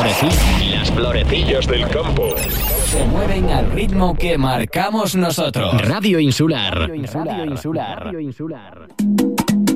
Las florecillas del campo se mueven al ritmo que marcamos nosotros. Radio Insular. Radio Insular.